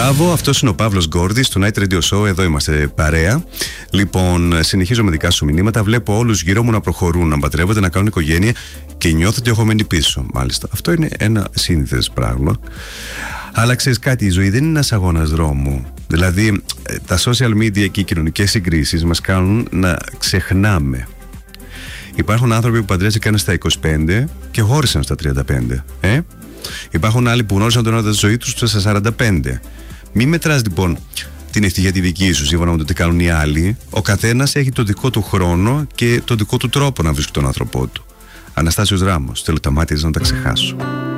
Μπράβο, αυτός είναι ο Παύλος Γκόρδης του Night Radio Show. Εδώ είμαστε παρέα. Λοιπόν, συνεχίζω με δικά σου μηνύματα. Βλέπω όλους γύρω μου να προχωρούν, να παντρεύονται, να κάνουν οικογένεια και νιώθω ότι έχω μένει πίσω. Μάλιστα. Αυτό είναι ένα σύνηθες πράγμα. Αλλά ξέρεις κάτι, η ζωή δεν είναι ένας αγώνας δρόμου. Δηλαδή, τα social media και οι κοινωνικές συγκρίσεις μας κάνουν να ξεχνάμε. Υπάρχουν άνθρωποι που παντρεύτηκαν στα 25 και χώρισαν στα 35. Υπάρχουν άλλοι που γνώρισαν τον έρωτα της ζωής τους στα 45. Μην μετράς λοιπόν την ευτυχία τη δική σου σύμφωνα με το τι κάνουν οι άλλοι. Ο καθένας έχει το δικό του χρόνο και το δικό του τρόπο να βρίσκει τον άνθρωπό του. Αναστάσιος Ράμος, θέλω τα μάτια να τα ξεχάσω.